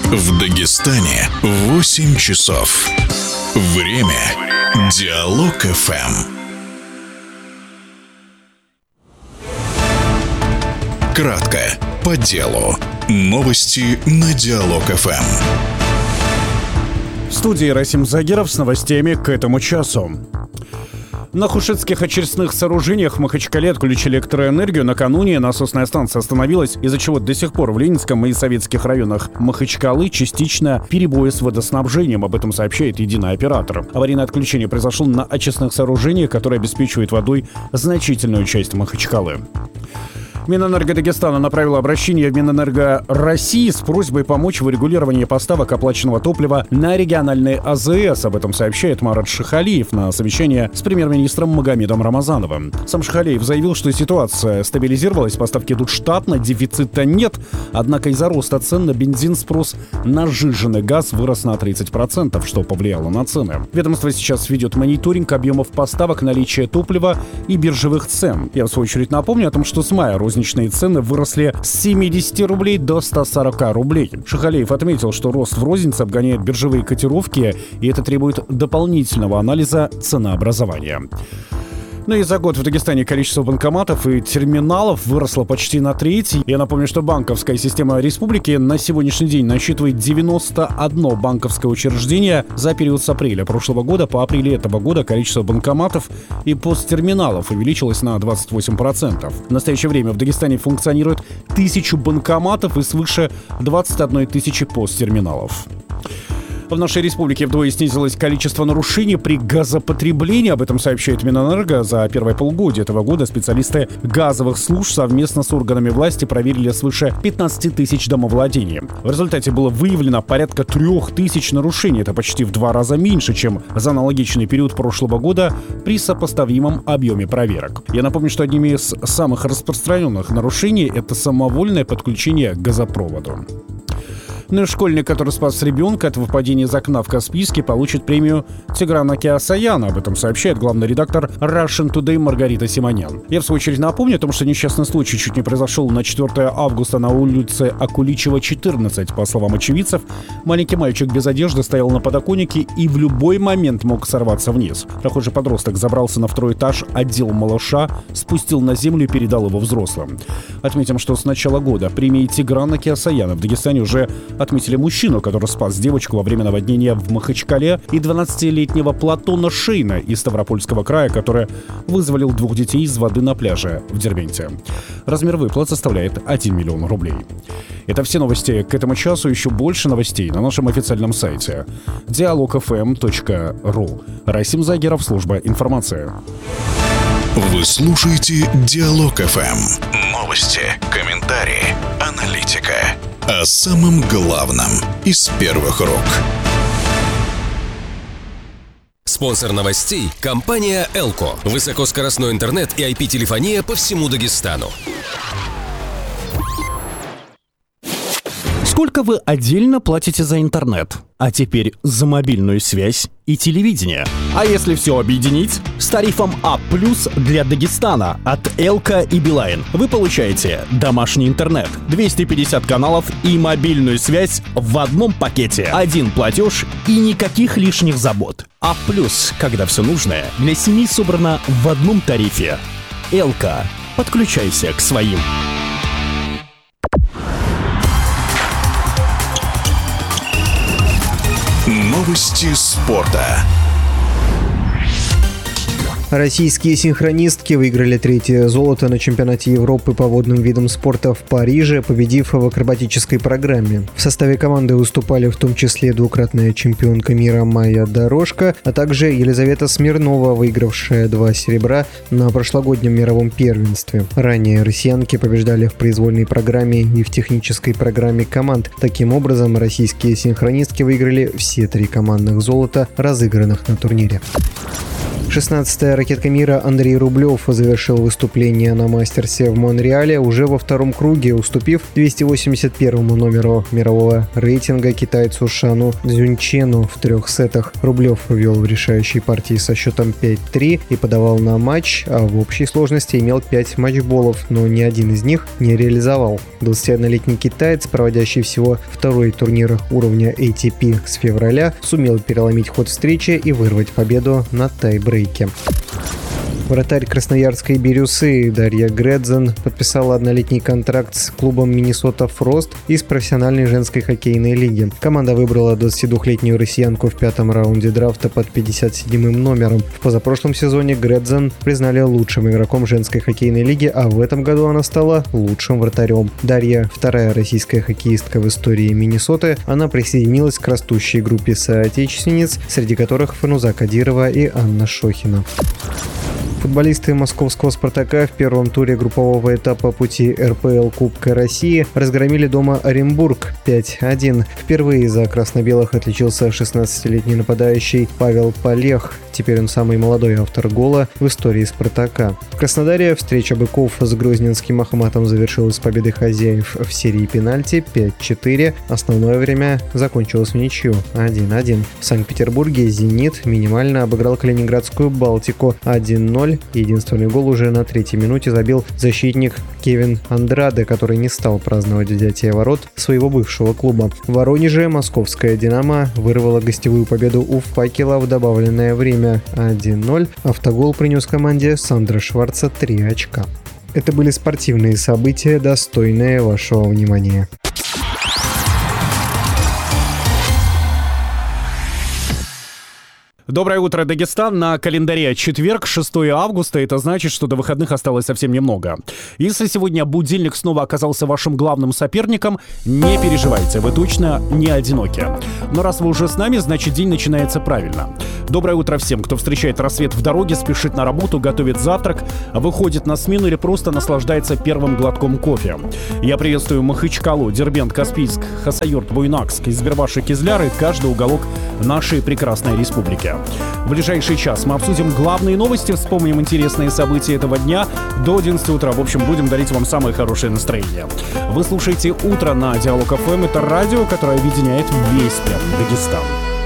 В Дагестане 8 часов. Время Диалог ФМ. Кратко, по делу. Новости на Диалог ФМ. В студии Расим Загиров с новостями к этому часу. На хушетских очистных сооружениях в Махачкале отключили электроэнергию. Накануне насосная станция остановилась, из-за чего до сих пор в Ленинском и советских районах Махачкалы частично перебои с водоснабжением. Об этом сообщает единый оператор. Аварийное отключение произошло на очистных сооружениях, которые обеспечивают водой значительную часть Махачкалы. Минэнерго Дагестана направила обращение в Минэнерго России с просьбой помочь в урегулировании поставок оплаченного топлива на региональные АЗС. Об этом сообщает Марат Шахалиев на совещании с премьер-министром Магомедом Рамазановым. Сам Шахалиев заявил, что ситуация стабилизировалась, поставки идут штатно, дефицита нет. Однако из-за роста цен на бензин спрос на сжиженный газ вырос на 30%, что повлияло на цены. Ведомство сейчас ведет мониторинг объемов поставок, наличия топлива и биржевых цен. Я, в свою очередь, напомню о том, что с мая розничные цены выросли с 70 рублей до 140 рублей. Шахалиев отметил, что рост в рознице обгоняет биржевые котировки, и это требует дополнительного анализа ценообразования. Но и за год в Дагестане количество банкоматов и терминалов выросло почти на треть. Я напомню, что банковская система республики на сегодняшний день насчитывает 91 банковское учреждение. За период с апреля прошлого года по апрель этого года количество банкоматов и посттерминалов увеличилось на 28%. В настоящее время в Дагестане функционирует 1000 банкоматов и свыше 21 тысячи посттерминалов. В нашей республике вдвое снизилось количество нарушений при газопотреблении. Об этом сообщает Минэнерго. За первое полугодие этого года специалисты газовых служб совместно с органами власти проверили свыше 15 тысяч домовладений. В результате было выявлено порядка 3000 нарушений. Это почти в 2 раза меньше, чем за аналогичный период прошлого года при сопоставимом объеме проверок. Я напомню, что одними из самых распространенных нарушений это самовольное подключение к газопроводу. Ну и школьник, который спас ребенка от выпадения из окна в Каспийске, получит премию Тиграна Кеосаяна. Об этом сообщает главный редактор Russian Today Маргарита Симонян. Я, в свою очередь, напомню о том, что несчастный случай чуть не произошел на 4 августа на улице Акуличева, 14. По словам очевидцев, маленький мальчик без одежды стоял на подоконнике и в любой момент мог сорваться вниз. Прохожий подросток забрался на 2-й этаж, одел малыша, спустил на землю и передал его взрослым. Отметим, что с начала года премии Тиграна Кеосаяна в Дагестане уже отметили мужчину, который спас девочку во время наводнения в Махачкале, и 12-летнего Платона Шейна из Ставропольского края, который вызволил 2 детей из воды на пляже в Дербенте. Размер выплат составляет 1 миллион рублей. Это все новости к этому часу. Еще больше новостей на нашем официальном сайте dialogfm.ru. Расим Загиров, служба информации. Вы слушаете Диалог ФМ. Новости, комментарии, аналитика. О самом главном из первых рук. Спонсор новостей – компания «Элко». Высокоскоростной интернет и IP-телефония по всему Дагестану. Сколько вы отдельно платите за интернет? А теперь за мобильную связь и телевидение. А если все объединить? С тарифом А+ для Дагестана от Элко и Билайн вы получаете домашний интернет, 250 каналов и мобильную связь в одном пакете. Один платеж и никаких лишних забот. А+, когда все нужное для семьи собрано в одном тарифе. Элко. Подключайся к своим. Новости спорта. Российские синхронистки выиграли 3-е золото на чемпионате Европы по водным видам спорта в Париже, победив в акробатической программе. В составе команды выступали в том числе 2-кратная чемпионка мира Майя Дорожко, а также Елизавета Смирнова, выигравшая 2 серебра на прошлогоднем мировом первенстве. Ранее россиянки побеждали в произвольной программе и в технической программе команд. Таким образом, российские синхронистки выиграли все 3 командных золота, разыгранных на турнире. 16-я ракетка мира Андрей Рублев завершил выступление на мастерсе в Монреале уже во втором круге, уступив 281-му номеру мирового рейтинга китайцу Шану Цзюньчену в 3 сетах. Рублев вел в решающей партии со счетом 5-3 и подавал на матч, а в общей сложности имел 5 матчболов, но ни один из них не реализовал. 21-летний китаец, проводящий всего второй турнир уровня ATP с февраля, сумел переломить ход встречи и вырвать победу на тайбрейке. Вратарь красноярской «Бирюсы» Дарья Гредзен подписала однолетний контракт с клубом «Миннесота Фрост» из профессиональной женской хоккейной лиги. Команда выбрала 22-летнюю россиянку в 5-м раунде драфта под 57-м номером. В позапрошлом сезоне Гредзен признали лучшим игроком женской хоккейной лиги, а в этом году она стала лучшим вратарем. Дарья – вторая российская хоккеистка в истории Миннесоты. Она присоединилась к растущей группе соотечественниц, среди которых Фануза Кадирова и Анна Шохина. Футболисты московского «Спартака» в первом туре группового этапа пути РПЛ Кубка России разгромили дома Оренбург 5-1. Впервые за красно-белых отличился 16-летний нападающий Павел Полех. Теперь он самый молодой автор гола в истории «Спартака». В Краснодаре встреча быков с грозненским Ахматом завершилась победой хозяев в серии пенальти 5-4. Основное время закончилось в ничью 1-1. В Санкт-Петербурге «Зенит» минимально обыграл калининградскую «Балтику» 1-0. Единственный гол уже на 3-й минуте забил защитник Кевин Андраде, который не стал праздновать взятие ворот своего бывшего клуба. В Воронеже московская «Динамо» вырвала гостевую победу у «Факела» в добавленное время 1-0. Автогол принес команде Сандра Шварца 3 очка. Это были спортивные события, достойные вашего внимания. Доброе утро, Дагестан. На календаре четверг, 6 августа. Это значит, что до выходных осталось совсем немного. Если сегодня будильник снова оказался вашим главным соперником, не переживайте, вы точно не одиноки. Но раз вы уже с нами, значит день начинается правильно. Доброе утро всем, кто встречает рассвет в дороге, спешит на работу, готовит завтрак, выходит на смену или просто наслаждается первым глотком кофе. Я приветствую Махачкалу, Дербент, Каспийск, Хасавюрт, Буйнакск, Избербаш и Кизляр и каждый уголок нашей прекрасной республики. В ближайший час мы обсудим главные новости, вспомним интересные события этого дня. До 11 утра, в общем, будем дарить вам самое хорошее настроение. Вы слушаете «Утро» на Диалог ФМ. Это радио, которое объединяет весь Дагестан.